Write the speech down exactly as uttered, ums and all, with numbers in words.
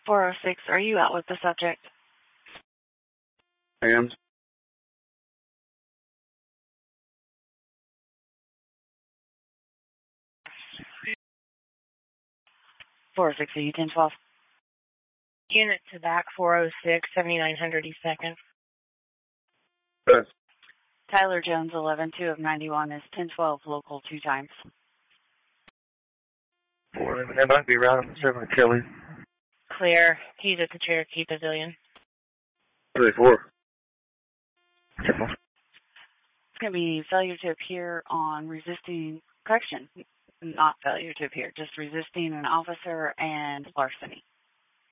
four oh six, are you out with the subject? And four oh six, are you ten twelve? Unit to back four oh six, seventy-nine hundred East second. Yes. Tyler Jones, eleven two of ninety-one is ten twelve local two times. Four eleven, that might be right. Seven Kelly. Clear. He's at the Cherokee Pavilion. Three four. It's going to be failure to appear on resisting, correction, not failure to appear, just resisting an officer and larceny.